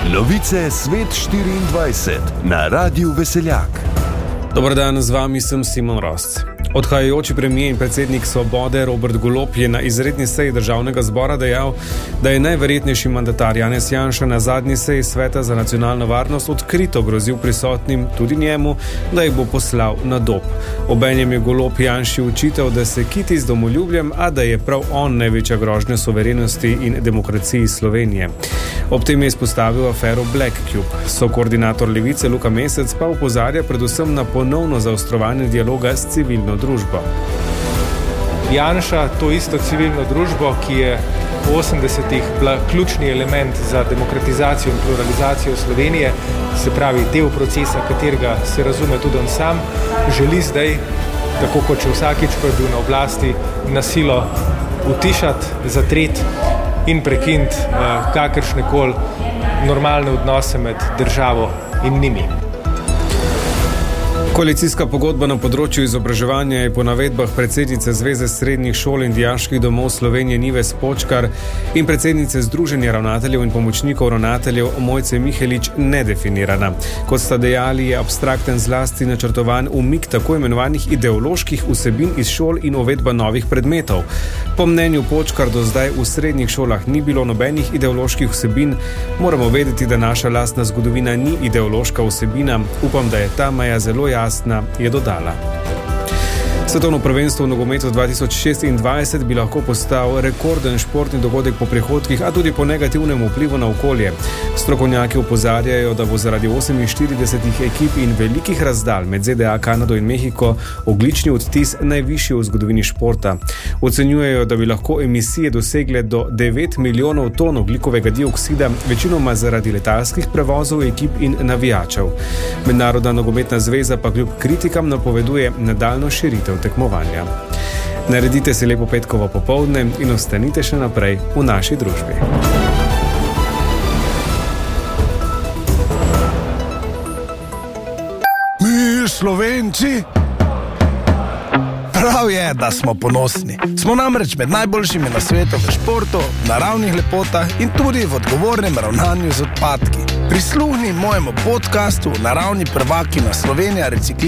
Novice Svet 24 na Radiu Veseljak. Dobar dan, z vami sem Simon Rosc. Odhajajoči premijer in predsednik Svobode Robert Golob je na izredni seji Državnega zbora dejal, da je najverjetnejši mandatar Janez Janša na zadnji seji Sveta za nacionalno varnost odkrito grozil prisotnim, tudi njemu, da jih bo poslal na Dob. Obenem je Golob Janši očital, da se kiti z domoljubjem, a da je prav on največja grožnja suverenosti in demokraciji Slovenije. Ob tem je izpostavil afero Black Cube. Sokoordinator Levice Luka Mesec pa opozarja predvsem na ponovno zaostrovanje dialoga s civilno družbo. Janša, to isto civilno družbo, ki je v 80-ih bila ključni element za demokratizacijo in pluralizacijo Slovenije, se pravi del procesa, katerega se razume tudi on sam, želi zdaj, tako kot če vsakič, ko je bil na oblasti, na silo utišati, zatreti in prekiniti kakršnekoli normalne odnose med državo in njimi. Koalicijska pogodba na področju izobraževanja je po navedbah predsednice Zveze srednjih šol in dijaških domov Slovenije Nives Počkar in predsednice Združenja ravnateljev in pomočnikov ravnateljev Mojce Mihelič nedefinirana. Kot sta dejali, je abstrakten zlasti načrtovan umik tako imenovanih ideoloških vsebin iz šol in uvedba novih predmetov. Po mnenju Počkar do zdaj v srednjih šolah ni bilo nobenih ideoloških vsebin. Moramo vedeti, da naša lastna zgodovina ni ideološka vsebina. Upam, da je ta meja zelo jasna, je dodala. Svetovno prvenstvo v nogometu 2026 bi lahko postal rekorden športni dogodek po prihodkih, a tudi po negativnem vplivu na okolje. Strokovnjaki opozarjajo, da bo zaradi 48 ekip in velikih razdalj med ZDA, Kanado in Mehiko ogljični odtis najvišji v zgodovini športa. Ocenjujejo, da bi lahko emisije dosegle do 9 milijonov ton ogljikovega dioksida, večinoma zaradi letalskih prevozov ekip in navijačev. Mednarodna nogometna zveza pa kljub kritikam napoveduje nadaljnjo širitev tekmovanja. Naredite si lepo petkovo popoldne in ostanite še naprej v naši družbi. Mi, Slovenci, prav je, da smo ponosni. Smo namreč med najboljšimi na svetu v športu, naravnih lepotah in tudi v odgovornem ravnanju z odpadki. Prisluhni mojemu podcastu Naravni prvaki na Slovenija reciklira